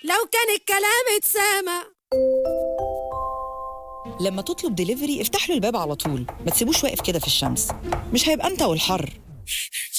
لو كان الكلام اتسامع. لما تطلب دليفري افتح له الباب على طول، ما تسيبوش واقف كده في الشمس، مش هيبقى انت والحر.